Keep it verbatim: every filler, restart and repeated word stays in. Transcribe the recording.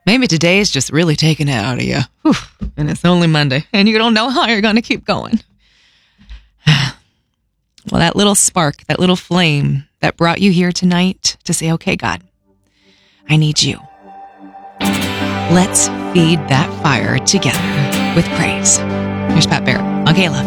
Maybe today is just really taking it out of you. Whew. And it's only Monday, and you don't know how you're going to keep going. Well, that little spark, that little flame that brought you here tonight to say, okay, God, I need you. Let's feed that fire together with praise. Here's Pat Barrett on K L F.